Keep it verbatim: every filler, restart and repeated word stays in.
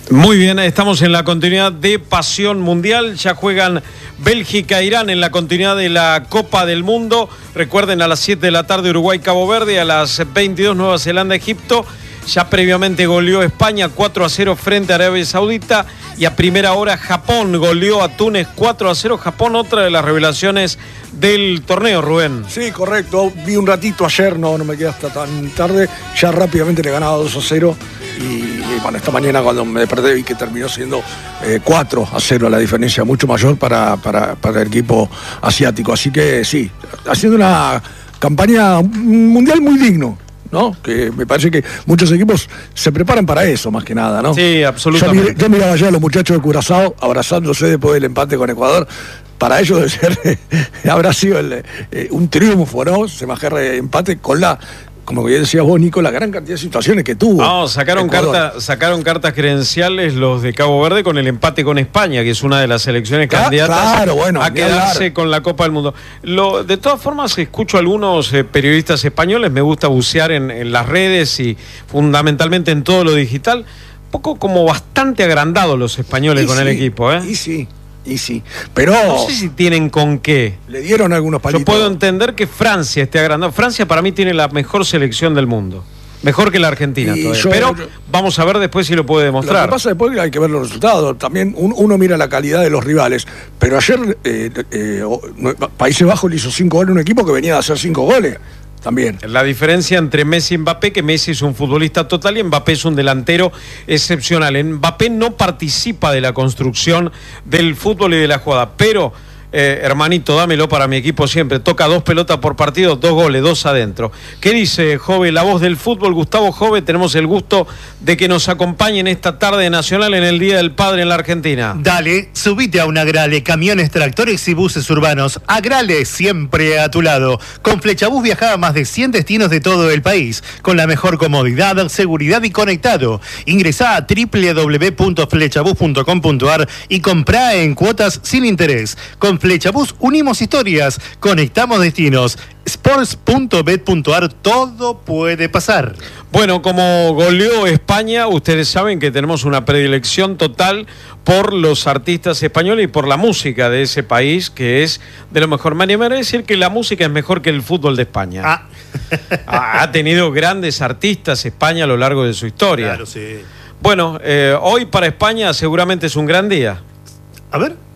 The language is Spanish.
Muy bien, estamos en la continuidad de Pasión Mundial. Ya juegan Bélgica e Irán en la continuidad de la Copa del Mundo. Recuerden, a las siete de la tarde Uruguay-Cabo Verde, a las veintidós Nueva Zelanda-Egipto. Ya previamente goleó España cuatro a cero frente a Arabia Saudita. Y a primera hora Japón goleó a Túnez cuatro a cero. Japón, otra de las revelaciones del torneo, Rubén. Sí, correcto. Vi un ratito ayer, no, no me quedé hasta tan tarde. Ya rápidamente le ganaba dos a cero. Y, y bueno, esta mañana cuando me desperté vi que terminó siendo eh, cuatro a cero, la diferencia mucho mayor para, para, para el equipo asiático. Así que sí, haciendo una campaña mundial muy digno, ¿no? Que me parece que muchos equipos se preparan para eso, más que nada, ¿no? Sí, absolutamente. Yo, yo miraba ya a los muchachos de Curazao abrazándose después del empate con Ecuador. Para ellos debe ser, habrá sido el, eh, un triunfo, ¿no? Semejante empate con la, como bien decías vos, Nico, la gran cantidad de situaciones que tuvo. No, sacaron, carta, sacaron cartas credenciales los de Cabo Verde con el empate con España, que es una de las selecciones claro, candidatas claro, bueno, a quedarse con la Copa del Mundo. Lo, de todas formas, escucho a algunos eh, periodistas españoles, me gusta bucear en, en las redes y fundamentalmente en todo lo digital, un poco como bastante agrandados los españoles y con sí, el equipo, ¿eh? Y sí. Y sí, pero no sé si tienen con qué. Le dieron algunos palitos. Yo puedo entender que Francia esté agrandado. Francia para mí tiene la mejor selección del mundo. Mejor que la Argentina todavía. Yo, pero yo, vamos a ver después si lo puede demostrar. Lo que pasa después hay que ver los resultados. También un, uno mira la calidad de los rivales. Pero ayer eh, eh, Países Bajos le hizo cinco goles a un equipo que venía de hacer cinco goles. También. La diferencia entre Messi y Mbappé, que Messi es un futbolista total y Mbappé es un delantero excepcional. Mbappé no participa de la construcción del fútbol y de la jugada, pero eh, hermanito, dámelo para mi equipo siempre. Toca dos pelotas por partido, dos goles, dos adentro. ¿Qué dice Jove, la voz del fútbol? Gustavo Jove, tenemos el gusto de que nos acompañen esta tarde nacional en el Día del Padre en la Argentina. Dale, subite a un Agrale, camiones, tractores y buses urbanos. Agrale, siempre a tu lado. Con Flechabús viajaba a más de cien destinos de todo el país, con la mejor comodidad, seguridad y conectado. Ingresá a doble u doble u doble u punto flechabús punto com punto ar y comprá en cuotas sin interés. Con Flechabús unimos historias, conectamos destinos. sports punto bet punto ar, todo puede pasar. Bueno, como goleó España, ustedes saben que tenemos una predilección total por los artistas españoles y por la música de ese país, que es de lo mejor. Me animaré a decir que la música es mejor que el fútbol de España. Ah. Ha tenido grandes artistas España a lo largo de su historia. Claro, sí. Bueno, eh, hoy para España seguramente es un gran día. A ver.